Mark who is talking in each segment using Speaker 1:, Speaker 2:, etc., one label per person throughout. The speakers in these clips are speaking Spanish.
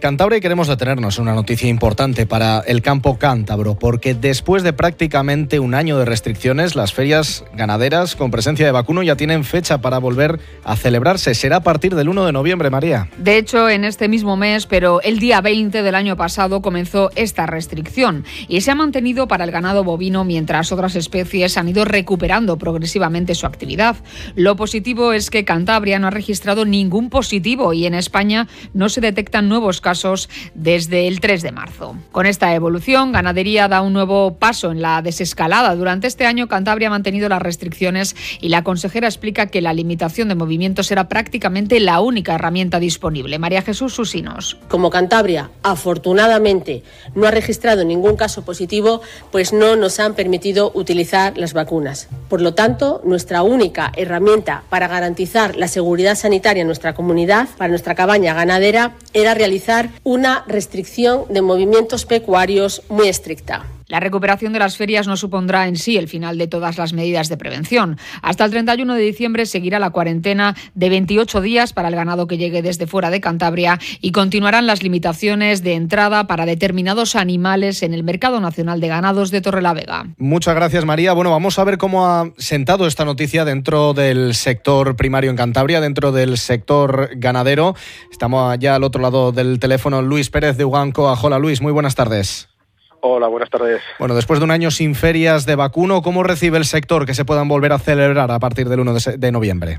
Speaker 1: Cantabria, y queremos detenernos en una noticia importante para el campo cántabro, porque después de prácticamente un año de restricciones, las ferias ganaderas con presencia de vacuno ya tienen fecha para volver a celebrarse. Será a partir del 1 de noviembre, María.
Speaker 2: De hecho, en este mismo mes, pero el día 20 del año pasado comenzó esta restricción y se ha mantenido para el ganado bovino, mientras otras especies han ido recuperando progresivamente su actividad. Lo positivo es que Cantabria no ha registrado ningún positivo y en España no se detectan nuevos casos desde el 3 de marzo. Con esta evolución, Ganadería da un nuevo paso en la desescalada. Durante este año, Cantabria ha mantenido las restricciones y la consejera explica que la limitación de movimientos era prácticamente la única herramienta disponible. María Jesús Susinos.
Speaker 3: Como Cantabria, afortunadamente, no ha registrado ningún caso positivo, pues no nos han permitido utilizar las vacunas. Por lo tanto, nuestra única herramienta para garantizar la seguridad sanitaria en nuestra comunidad, para nuestra cabaña ganadera, era realizar una restricción de movimientos pecuarios muy estricta.
Speaker 2: La recuperación de las ferias no supondrá en sí el final de todas las medidas de prevención. Hasta el 31 de diciembre seguirá la cuarentena de 28 días para el ganado que llegue desde fuera de Cantabria y continuarán las limitaciones de entrada para determinados animales en el Mercado Nacional de Ganados de Torrelavega.
Speaker 1: Muchas gracias, María. Bueno, vamos a ver cómo ha sentado esta noticia dentro del sector primario en Cantabria, dentro del sector ganadero. Estamos ya al otro lado del teléfono, Luis Pérez de Uganco. Hola, Luis, muy buenas tardes.
Speaker 4: Hola, buenas tardes.
Speaker 1: Bueno, después de un año sin ferias de vacuno, ¿cómo recibe el sector que se puedan volver a celebrar a partir del 1 de noviembre?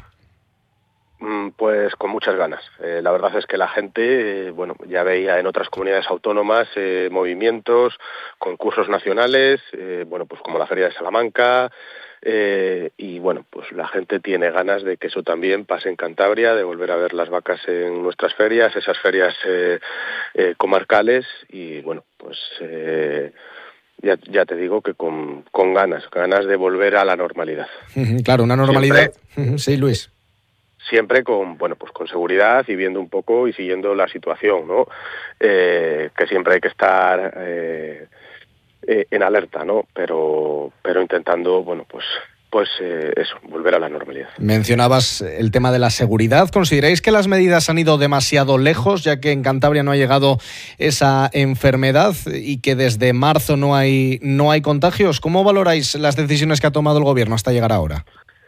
Speaker 4: Pues con muchas ganas. La verdad es que la gente, ya veía en otras comunidades autónomas movimientos, concursos nacionales, pues como la Feria de Salamanca, y pues la gente tiene ganas de que eso también pase en Cantabria, de volver a ver las vacas en nuestras ferias, esas ferias comarcales, y ya te digo que con ganas de volver a la normalidad.
Speaker 1: Claro, una normalidad. Sí, Luis.
Speaker 4: Siempre con seguridad y viendo un poco y siguiendo la situación, ¿no? Que siempre hay que estar en alerta, ¿no? Pero intentando, eso, volver a la normalidad.
Speaker 1: Mencionabas el tema de la seguridad. ¿Consideráis que las medidas han ido demasiado lejos, ya que en Cantabria no ha llegado esa enfermedad y que desde marzo no hay contagios? ¿Cómo valoráis las decisiones que ha tomado el gobierno hasta llegar ahora?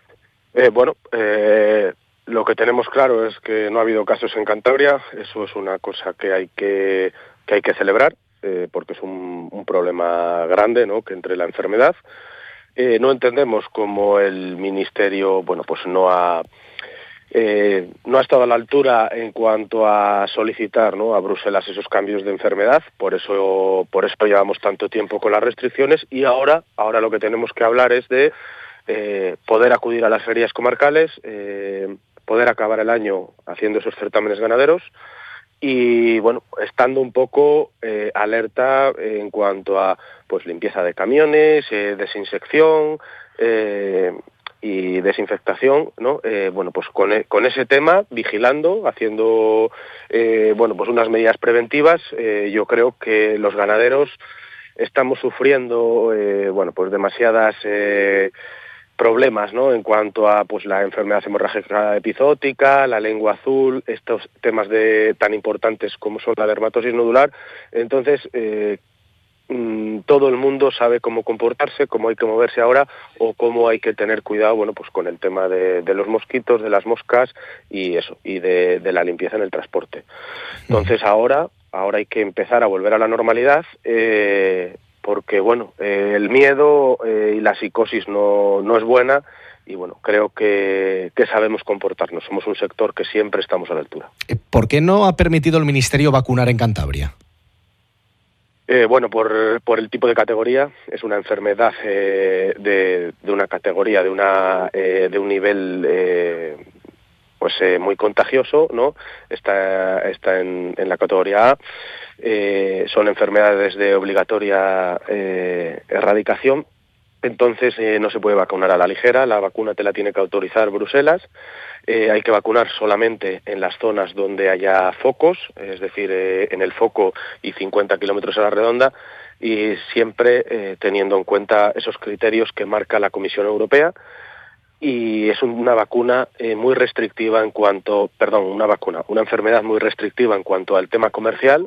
Speaker 4: Lo que tenemos claro es que no ha habido casos en Cantabria. Eso es una cosa que hay que celebrar, porque es un problema grande, ¿no?, que entre la enfermedad. No entendemos cómo el Ministerio no ha estado a la altura en cuanto a solicitar, ¿no?, a Bruselas esos cambios de enfermedad. Por eso llevamos tanto tiempo con las restricciones, y ahora lo que tenemos que hablar es de poder acudir a las ferias comarcales, poder acabar el año haciendo esos certámenes ganaderos y, estando un poco alerta en cuanto a limpieza de camiones, desinfección y desinfectación, ¿no? Con ese tema, vigilando, haciendo unas medidas preventivas. Yo creo que los ganaderos estamos sufriendo demasiadas problemas, ¿no?, en cuanto a la enfermedad hemorrágica epizootica, la lengua azul, estos temas tan importantes como son la dermatosis nodular. Entonces, todo el mundo sabe cómo comportarse, cómo hay que moverse ahora o cómo hay que tener cuidado, con el tema de los mosquitos, de las moscas y eso, y de la limpieza en el transporte. Entonces, ahora hay que empezar a volver a la normalidad, porque el miedo y la psicosis no es buena, y creo que sabemos comportarnos. Somos un sector que siempre estamos a la altura.
Speaker 1: ¿Por qué no ha permitido el Ministerio vacunar en Cantabria?
Speaker 4: Por el tipo de categoría. Es una enfermedad de una categoría, de un nivel muy contagioso, ¿no? Está en la categoría A. Son enfermedades de obligatoria erradicación. Entonces no se puede vacunar a la ligera. La vacuna te la tiene que autorizar Bruselas. Hay que vacunar solamente en las zonas donde haya focos, es decir, en el foco y 50 kilómetros a la redonda, y siempre teniendo en cuenta esos criterios que marca la Comisión Europea. Y es una vacuna muy restrictiva una enfermedad muy restrictiva en cuanto al tema comercial,